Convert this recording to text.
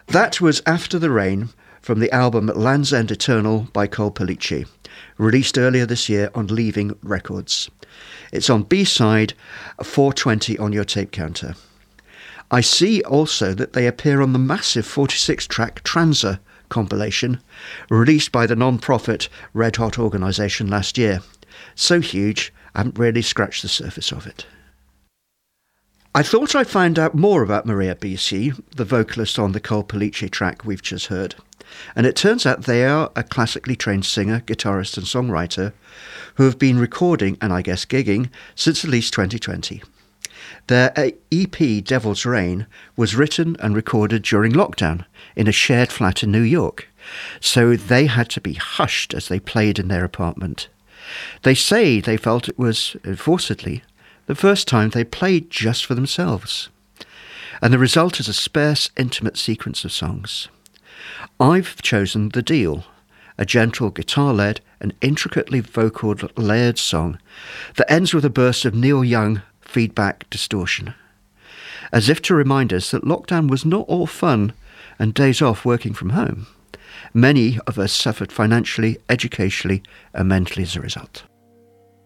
That was After the Rain from the album Land's End Eternal by Cole Pellicci, released earlier this year on Leaving Records. It's on B-side 420 on your tape counter. I see also that they appear on the massive 46-track Transa compilation, released by the non-profit Red Hot organisation last year. So huge, I haven't really scratched the surface of it. I thought I'd find out more about Maria Bisi, the vocalist on the Cole Pellicci track we've just heard, and it turns out they are a classically trained singer, guitarist and songwriter who have been recording, and I guess gigging, since at least 2020. Their EP Devil's Rain was written and recorded during lockdown in a shared flat in New York, so they had to be hushed as they played in their apartment. They say they felt it was, enforcedly, the first time they played just for themselves. And the result is a sparse, intimate sequence of songs. I've chosen The Deal, a gentle guitar-led and intricately vocaled layered song that ends with a burst of Neil Young feedback distortion, as if to remind us that lockdown was not all fun and days off working from home. Many of us suffered financially, educationally and mentally as a result.